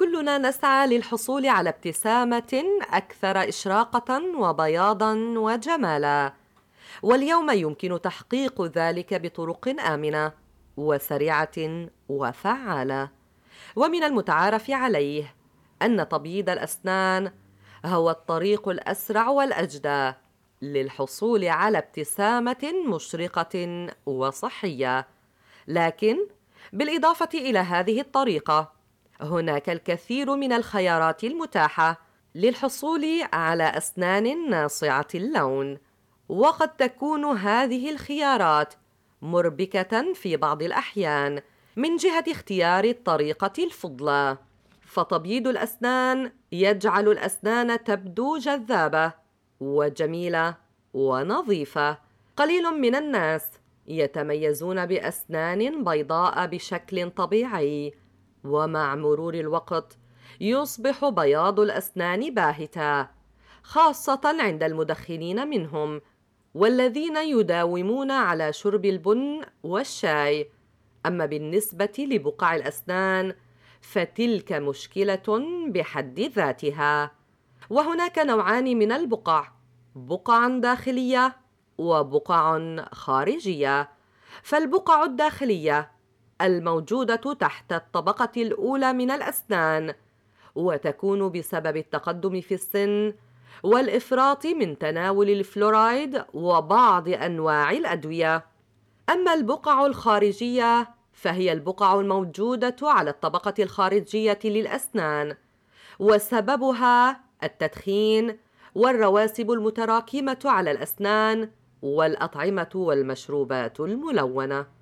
كلنا نسعى للحصول على ابتسامة أكثر إشراقة وبياضا وجمالا، واليوم يمكن تحقيق ذلك بطرق آمنة وسريعة وفعالة. ومن المتعارف عليه أن تبييض الأسنان هو الطريق الأسرع والأجدى للحصول على ابتسامة مشرقة وصحية. لكن بالإضافة إلى هذه الطريقة، هناك الكثير من الخيارات المتاحة للحصول على أسنان ناصعة اللون، وقد تكون هذه الخيارات مربكة في بعض الأحيان من جهة اختيار الطريقة الفضلى. فتبييض الأسنان يجعل الأسنان تبدو جذابة وجميلة ونظيفة. قليل من الناس يتميزون بأسنان بيضاء بشكل طبيعي، ومع مرور الوقت يصبح بياض الأسنان باهتا، خاصة عند المدخنين منهم والذين يداومون على شرب البن والشاي. أما بالنسبة لبقع الأسنان فتلك مشكلة بحد ذاتها. وهناك نوعان من البقع: بقع داخلية وبقع خارجية. فالبقع الداخلية الموجودة تحت الطبقة الأولى من الأسنان، وتكون بسبب التقدم في السن والإفراط من تناول الفلورايد وبعض أنواع الأدوية. أما البقع الخارجية فهي البقع الموجودة على الطبقة الخارجية للأسنان، وسببها التدخين والرواسب المتراكمة على الأسنان والأطعمة والمشروبات الملونة.